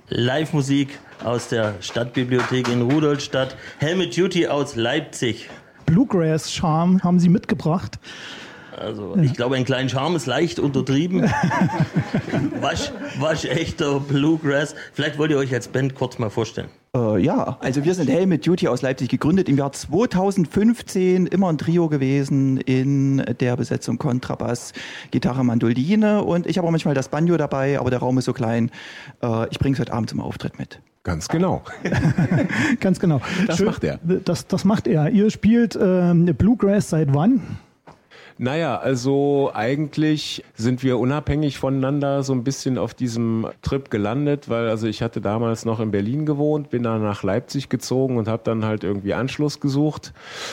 Live-Musik aus der Stadtbibliothek in Rudolstadt. Helmet Duty aus Leipzig. Bluegrass-Charme haben Sie mitgebracht. Also, ich glaube, ein kleiner Charme ist leicht untertrieben. Waschechter Bluegrass. Vielleicht wollt ihr euch als Band kurz mal vorstellen. Ja, also wir sind Helmet Duty aus Leipzig, gegründet im Jahr 2015, immer ein Trio gewesen in der Besetzung Kontrabass, Gitarre, Mandoline und ich habe auch manchmal das Banjo dabei, aber der Raum ist so klein. Ich bringe es heute Abend zum Auftritt mit. Ganz genau. Ganz genau. Das macht er. Das macht er. Ihr spielt Bluegrass seit wann? Naja, also eigentlich sind wir unabhängig voneinander so ein bisschen auf diesem Trip gelandet, weil also ich hatte damals noch in Berlin gewohnt, bin dann nach Leipzig gezogen und habe dann halt irgendwie Anschluss gesucht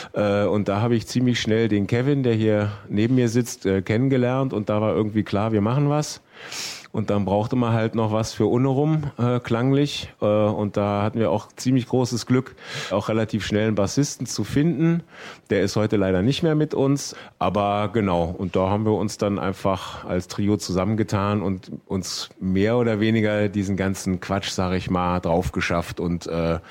und da habe ich ziemlich schnell den Kevin, der hier neben mir sitzt, kennengelernt und da war irgendwie klar, wir machen was. Und dann brauchte man halt noch was für Unerum, klanglich. Und da hatten wir auch ziemlich großes Glück, auch relativ schnell einen Bassisten zu finden. Der ist heute leider nicht mehr mit uns. Aber genau, und da haben wir uns dann einfach als Trio zusammengetan und uns mehr oder weniger diesen ganzen Quatsch, sag ich mal, drauf geschafft und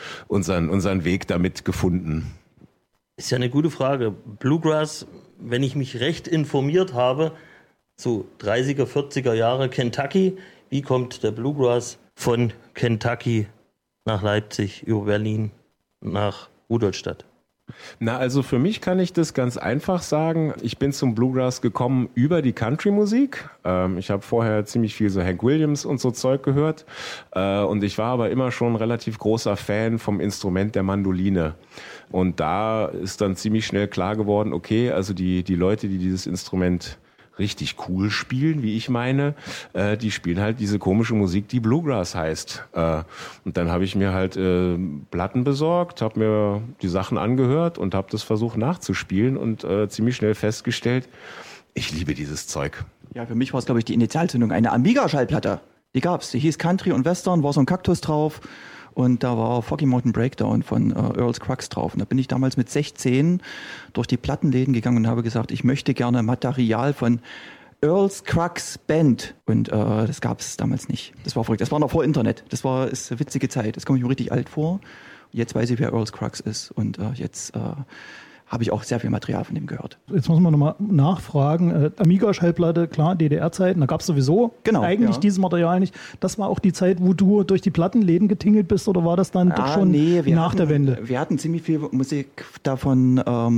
unseren Weg damit gefunden. Ist ja eine gute Frage. Bluegrass, wenn ich mich recht informiert habe, so 30er, 40er Jahre Kentucky. Wie kommt der Bluegrass von Kentucky nach Leipzig, über Berlin, nach Rudolstadt? Na, also für mich kann ich das ganz einfach sagen. Ich bin zum Bluegrass gekommen über die Country-Musik. Ich habe vorher ziemlich viel so Hank Williams und so Zeug gehört. Und ich war aber immer schon ein relativ großer Fan vom Instrument der Mandoline. Und da ist dann ziemlich schnell klar geworden, okay, also die Leute, die dieses Instrument richtig cool spielen, wie ich meine, die spielen halt diese komische Musik, die Bluegrass heißt. Und dann habe ich mir halt Platten besorgt, habe mir die Sachen angehört und habe das versucht nachzuspielen und ziemlich schnell festgestellt, ich liebe dieses Zeug. Ja, für mich war es, glaube ich, die Initialzündung. Eine Amiga-Schallplatte, die gab's. Die hieß Country und Western, war so ein Kaktus drauf. Und da war Foggy Mountain Breakdown von Earl Scruggs drauf. Und da bin ich damals mit 16 durch die Plattenläden gegangen und habe gesagt, ich möchte gerne Material von Earl Scruggs Band. Und das gab es damals nicht. Das war verrückt. Das war noch vor Internet. Das ist eine witzige Zeit. Das komme ich mir richtig alt vor. Jetzt weiß ich, wer Earl Scruggs ist. Und jetzt habe ich auch sehr viel Material von dem gehört. Jetzt muss man nochmal nachfragen. Amiga-Schallplatte, klar, DDR-Zeiten, da gab es sowieso eigentlich dieses Material nicht. Das war auch die Zeit, wo du durch die Plattenläden getingelt bist oder war das dann doch schon nach der Wende? Wir hatten ziemlich viel Musik davon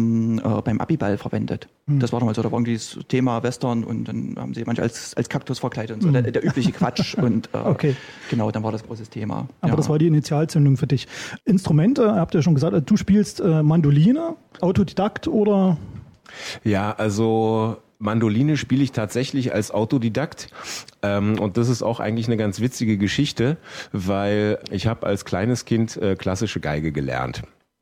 beim Abiball verwendet. Das war damals so, da war irgendwie das Thema Western und dann haben sie manche als Kaktus verkleidet und so, der übliche Quatsch. Und okay. Genau, dann war das großes Thema. Aber das war die Initialzündung für dich. Instrumente, habt ihr schon gesagt, du spielst Mandoline, Autodidakt oder? Ja, also Mandoline spiele ich tatsächlich als Autodidakt und das ist auch eigentlich eine ganz witzige Geschichte, weil ich habe als kleines Kind klassische Geige gelernt.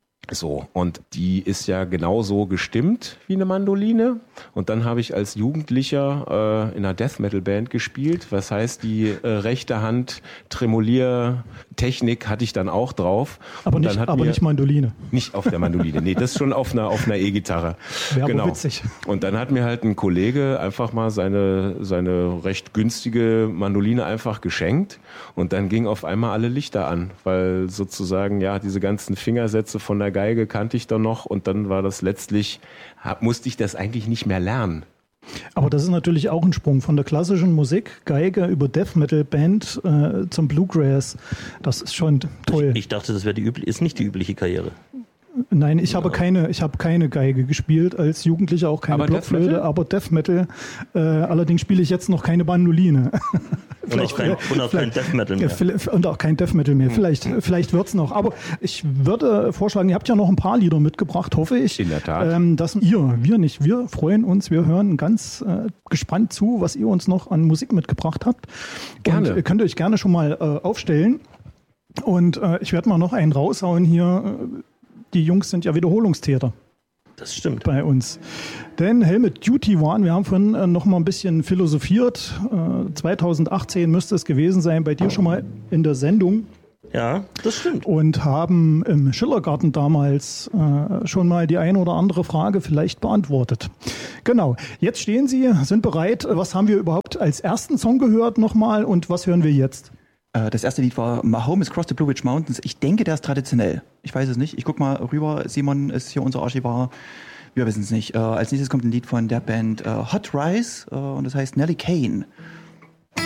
So, und die ist ja genauso gestimmt wie eine Mandoline. Und dann habe ich als Jugendlicher in einer Death-Metal-Band gespielt. Was heißt, die rechte Hand Tremoliertechnik hatte ich dann auch drauf. Aber nicht Mandoline. Nicht auf der Mandoline, nee, das schon auf einer E-Gitarre. Wäre genau. Witzig. Und dann hat mir halt ein Kollege einfach mal seine recht günstige Mandoline einfach geschenkt. Und dann ging auf einmal alle Lichter an, weil sozusagen, ja, diese ganzen Fingersätze von der Geige kannte ich dann noch und dann war das letztlich, musste ich das eigentlich nicht mehr lernen. Aber das ist natürlich auch ein Sprung von der klassischen Musik, Geige über Death Metal Band zum Bluegrass. Das ist schon toll. Ich dachte, das ist nicht die übliche Karriere. Nein, ich habe keine Geige gespielt als Jugendlicher, auch keine Blockflöte, aber Death Metal. Allerdings spiele ich jetzt noch keine Bandoline. Und auch kein Death Metal mehr. Und auch kein Death Metal mehr. Vielleicht wird's noch. Aber ich würde vorschlagen, ihr habt ja noch ein paar Lieder mitgebracht, hoffe ich. In der Tat. Dass wir freuen uns, wir hören ganz gespannt zu, was ihr uns noch an Musik mitgebracht habt. Gerne. Und ihr könnt euch gerne schon mal aufstellen. Und ich werde mal noch einen raushauen hier. Die Jungs sind ja Wiederholungstäter. Das stimmt. Bei uns. Denn Helmet Duty waren, wir haben vorhin noch mal ein bisschen philosophiert. 2018 müsste es gewesen sein, bei dir schon mal in der Sendung. Ja, das stimmt. Und haben im Schillergarten damals schon mal die eine oder andere Frage vielleicht beantwortet. Genau. Jetzt stehen Sie, sind bereit. Was haben wir überhaupt als ersten Song gehört nochmal und was hören wir jetzt? Das erste Lied war My Home is Across the Blue Ridge Mountains. Ich denke, der ist traditionell. Ich weiß es nicht. Ich guck mal rüber. Simon ist hier unser Archivar. Wir wissen es nicht. Als nächstes kommt ein Lied von der Band Hot Rice und das heißt Nellie Kane.